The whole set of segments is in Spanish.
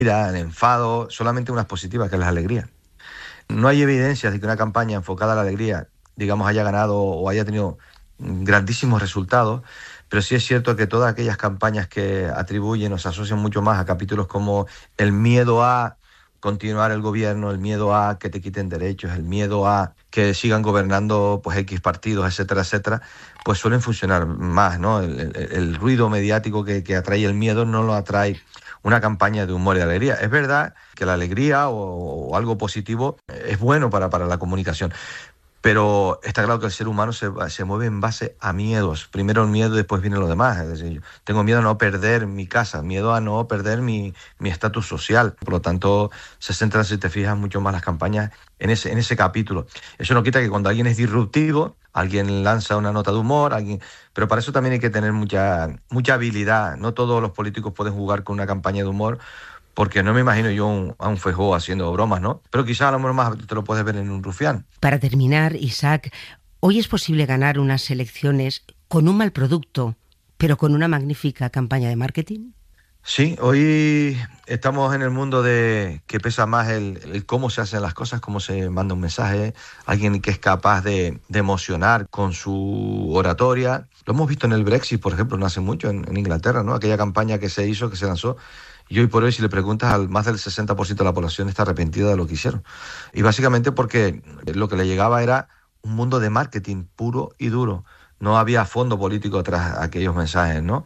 ira, el enfado, solamente unas positivas, que es la alegría. No hay evidencias de que una campaña enfocada a la alegría, digamos, haya ganado o haya tenido grandísimos resultados, pero sí es cierto que todas aquellas campañas que atribuyen o se asocian mucho más a capítulos como el miedo a continuar el gobierno, el miedo a que te quiten derechos, el miedo a que sigan gobernando pues X partidos, etcétera, etcétera, pues suelen funcionar más, ¿no? El ruido mediático que atrae el miedo no lo atrae una campaña de humor y alegría. Es verdad que la alegría o algo positivo es bueno para la comunicación, pero está claro que el ser humano se mueve en base a miedos. Primero el miedo y después viene lo demás. Es decir, yo tengo miedo a no perder mi casa, miedo a no perder mi estatus social. Por lo tanto, se centran, si te fijas, mucho más las campañas en ese capítulo. Eso no quita que cuando alguien es disruptivo, alguien lanza una nota de humor, pero para eso también hay que tener mucha habilidad. No todos los políticos pueden jugar con una campaña de humor, porque no me imagino yo a un Feijóo haciendo bromas, ¿no? Pero quizás a lo mejor más te lo puedes ver en un Rufián. Para terminar, Isaac, hoy es posible ganar unas elecciones con un mal producto, pero con una magnífica campaña de marketing. Sí, hoy estamos en el mundo de que pesa más el cómo se hacen las cosas, cómo se manda un mensaje, alguien que es capaz de emocionar con su oratoria. Lo hemos visto en el Brexit, por ejemplo, no hace mucho, en Inglaterra, ¿no? Aquella campaña que se hizo, que se lanzó. Y hoy por hoy, si le preguntas, al más del 60% de la población está arrepentida de lo que hicieron. Y básicamente porque lo que le llegaba era un mundo de marketing puro y duro. No había fondo político tras aquellos mensajes, ¿no?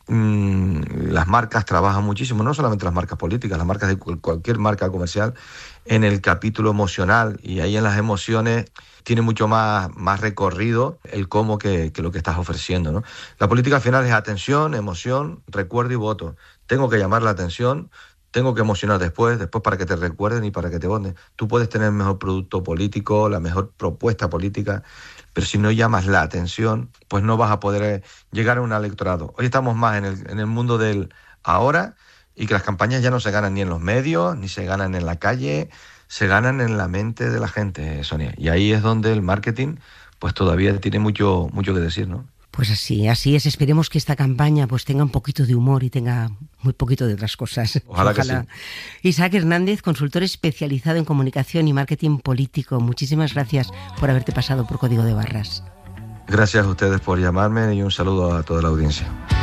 Las marcas trabajan muchísimo, no solamente las marcas políticas, las marcas de cualquier marca comercial, en el capítulo emocional, y ahí en las emociones tiene mucho más recorrido el cómo que lo que estás ofreciendo, ¿no? La política al final es atención, emoción, recuerdo y voto. Tengo que llamar la atención, tengo que emocionar después para que te recuerden y para que te voten. Tú puedes tener el mejor producto político, la mejor propuesta política, pero si no llamas la atención, pues no vas a poder llegar a un electorado. Hoy estamos más en el mundo del ahora, y que las campañas ya no se ganan ni en los medios, ni se ganan en la calle, se ganan en la mente de la gente, Sonia. Y ahí es donde el marketing pues todavía tiene mucho que decir, ¿no? Pues así es. Esperemos que esta campaña pues tenga un poquito de humor y tenga muy poquito de otras cosas. Ojalá. Que sí. Isaac Hernández, consultor especializado en comunicación y marketing político. Muchísimas gracias por haberte pasado por Código de Barras. Gracias a ustedes por llamarme y un saludo a toda la audiencia.